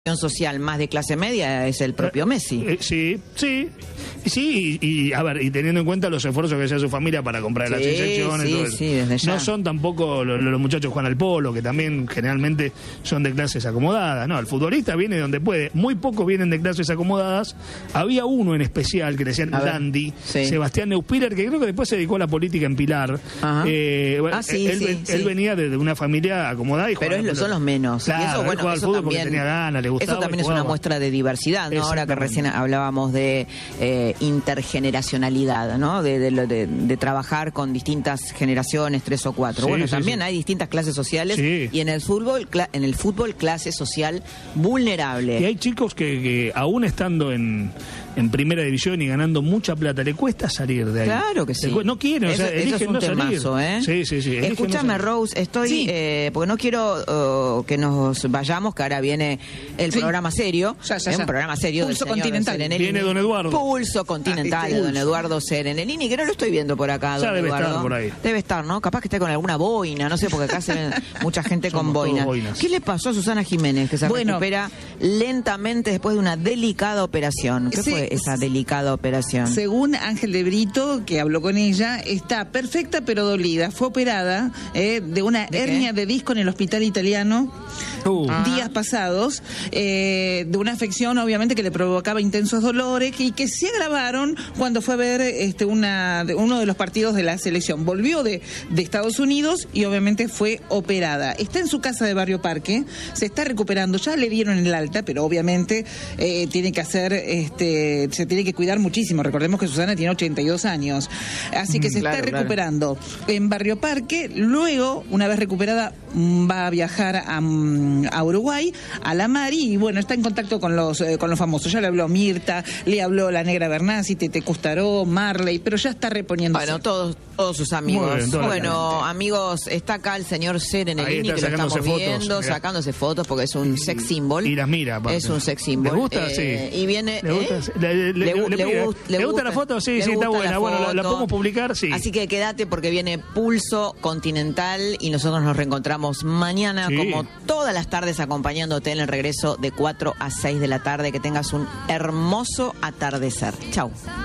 social más de clase media es el propio Messi. Sí, y a ver, y teniendo en cuenta los esfuerzos que hace su familia para comprar las inyecciones, todo eso. Desde ya. No son tampoco los muchachos que juegan al polo, que también generalmente son de clases acomodadas. No, el futbolista viene de donde puede. Muy pocos vienen de clases acomodadas. Había uno en especial que le decían Dandy, Sebastián Neuspiller, que creo que después se dedicó a la política en Pilar. Él venía de una familia acomodada y pero son los menos. Claro, y eso, bueno, jugaba al fútbol porque tenía ganas, le gustaba. Eso también es una muestra de diversidad, ¿no? Ahora que recién hablábamos de intergeneracionalidad, ¿no? De trabajar con distintas generaciones, 3 o 4. Bueno, también hay distintas clases sociales y en el fútbol clase social vulnerable. Y hay chicos que aún estando en primera división y ganando mucha plata, le cuesta salir de ahí. Claro que sí. No quieren, eso es un temazo, salir. Sí. Escúchame, Rose, estoy porque no quiero que nos vayamos, que ahora viene el programa serio. Un programa serio Pulso del Continental. Viene Don Eduardo. Pulso Continental de Don Eduardo Serenelini, que no lo estoy viendo por acá, Don debe Eduardo. estar por ahí. Debe estar, ¿no? Capaz que esté con alguna boina, no sé, porque acá se ven mucha gente con boina. ¿Qué le pasó a Susana Jiménez, que se recupera lentamente después de una delicada operación? ¿Qué fue esa delicada operación? Según Ángel de Brito, que habló con ella, está perfecta pero dolida. Fue operada de una hernia de disco en el hospital italiano días pasados, de una afección obviamente que le provocaba intensos dolores y que se agravaron cuando fue a ver uno de los partidos de la selección. Volvió de Estados Unidos y obviamente fue operada. Está en su casa de Barrio Parque, se está recuperando, ya le dieron el alta, pero obviamente tiene que hacer, se tiene que cuidar muchísimo. Recordemos que Susana tiene 82 años, así que se está recuperando en Barrio Parque. Luego, una vez recuperada, va a viajar a Uruguay, a la Mari, y bueno, está en contacto con los famosos. Ya le habló Mirta, le habló la Negra Bernasi, Tete Custaró, Marley, pero ya está reponiéndose. Bueno, todos sus amigos. Bueno, amigos, está acá el señor Serenelini, que lo estamos viendo, sacándose fotos, porque es un sex symbol. Y las mira, aparte. Es un sex symbol. ¿Le gusta? Sí. Y viene... ¿Le gusta la foto? Sí, está buena. Bueno, la podemos publicar, sí. Así que quédate porque viene Pulso Continental y nosotros nos reencontramos mañana, como todas las tardes, acompañándote en el regreso de 4 a 6 de la tarde. Que tengas un hermoso atardecer. Chau.